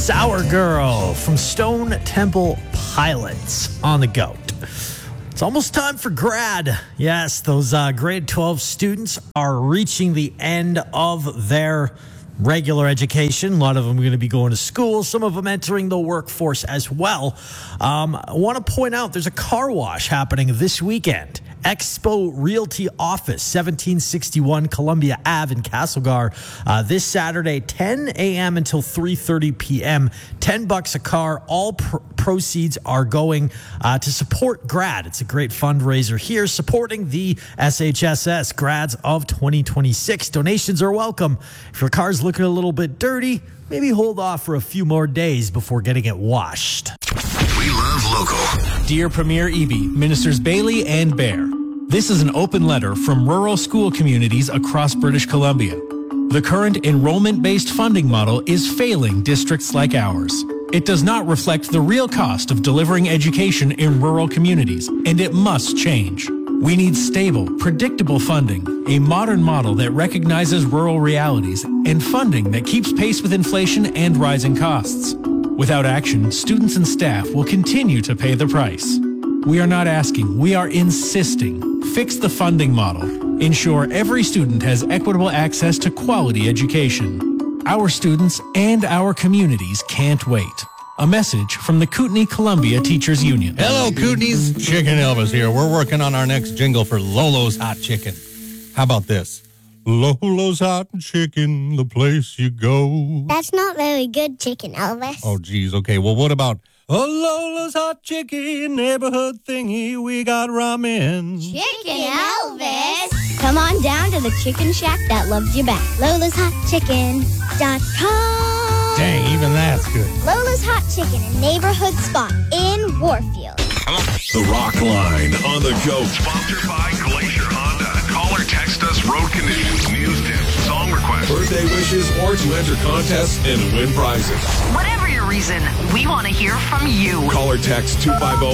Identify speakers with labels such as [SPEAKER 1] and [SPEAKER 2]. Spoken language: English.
[SPEAKER 1] Sour Girl from Stone Temple Pilots on the GOAT. It's almost time for grad. Yes, those grade 12 students are reaching the end of their regular education. A lot of them are going to be going to school, some of them entering the workforce as well. I want to point out there's a car wash happening this weekend. Expo Realty Office, 1761 Columbia Ave in Castlegar. This Saturday, 10 a.m. until 3:30 p.m. $10 a car. All proceeds are going to support GRAD. It's a great fundraiser here, supporting the SHSS grads of 2026. Donations are welcome. If your car's looking a little bit dirty, maybe hold off for a few more days before getting it washed.
[SPEAKER 2] We love local.
[SPEAKER 3] Dear Premier Eby, Ministers Bailey and Bear, this is an open letter from rural school communities across British Columbia. The current enrollment-based funding model is failing districts like ours. It does not reflect the real cost of delivering education in rural communities, and it must change. We need stable, predictable funding, a modern model that recognizes rural realities, and funding that keeps pace with inflation and rising costs. Without action, students and staff will continue to pay the price. We are not asking, we are insisting. Fix the funding model. Ensure every student has equitable access to quality education. Our students and our communities can't wait. A message from the Kootenay Columbia Teachers Union.
[SPEAKER 4] Hello, Kootenay's Chicken Elvis here. We're working on our next jingle for Lolo's Hot Chicken. How about this? Lolo's Hot Chicken, the place you go.
[SPEAKER 5] That's not very good, Chicken Elvis.
[SPEAKER 4] Oh, geez. Okay, well, what about Lolo's Hot Chicken, neighborhood thingy, we got ramen.
[SPEAKER 5] Chicken Elvis! Come on down to the chicken shack that loves you back. LolasHotChicken.com.
[SPEAKER 4] Dang, even that's good.
[SPEAKER 5] Lola's Hot Chicken, a neighborhood spot in Warfield.
[SPEAKER 2] The Rock Line on the GOAT. Sponsored by Glacier Honda. Call or text us road conditions, news tips, song requests, birthday wishes, or to enter contests and win prizes.
[SPEAKER 6] Whatever your reason, we want to hear from you.
[SPEAKER 2] Call or text 250